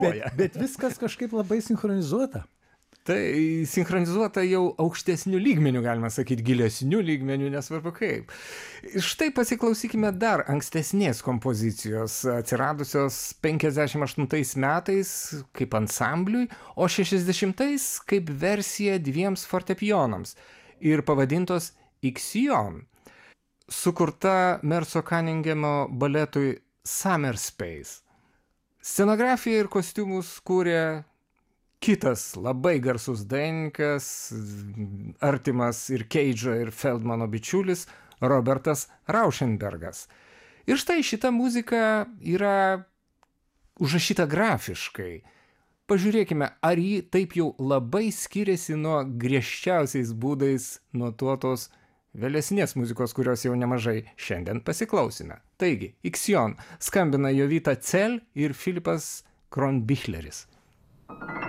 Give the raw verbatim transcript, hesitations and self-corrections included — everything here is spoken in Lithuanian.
Bet, bet viskas kažkaip labai sinchronizuota. Tai sinchronizuota jau aukštesnių lygmenių, galima sakyti, gilesnių lygmenių, nesvarbu kaip. Štai pasiklausykime dar ankstesnės kompozicijos, atsiradusios penkiasdešimt aštuntais metais kaip ansambliui, o šešiasdešimtais kaip versija dviems fortepijonams ir pavadintos Ixion, sukurta Merso Cunninghamo baletui Summer Space. Scenografiją ir kostiumus kūrė kitas labai garsus dainininkas, artimas ir Keidžo, ir Feldmano bičiulis, Robertas Rauschenbergas. Ir štai šita muzika yra užrašyta grafiškai. Pažiūrėkime, ar ji taip jau labai skiriasi nuo griežčiausiais būdais notuotos vėlesnės muzikos, kurios jau nemažai šiandien pasiklausime. Taigi, Ixion skambina Jovita Cel ir Filipas Kronbichleris.